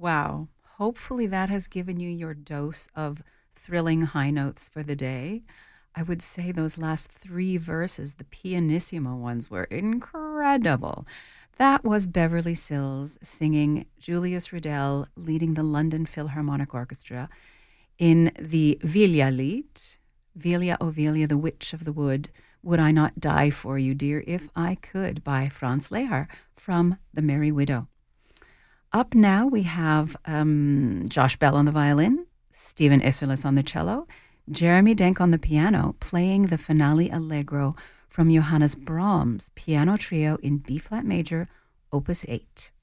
Wow. Hopefully that has given you your dose of thrilling high notes for the day. I would say those last three verses, the pianissimo ones, were incredible. That was Beverly Sills singing Julius Riddell leading the London Philharmonic Orchestra in the Villa-Lied, Velia Ovelia, the Witch of the Wood, Would I Not Die for You, Dear, If I Could, by Franz Lehar from The Merry Widow. Up now we have Josh Bell on the violin, Stephen Isserlis on the cello, Jeremy Denk on the piano, playing the finale allegro from Johannes Brahms' piano trio in B-flat major, Opus 8.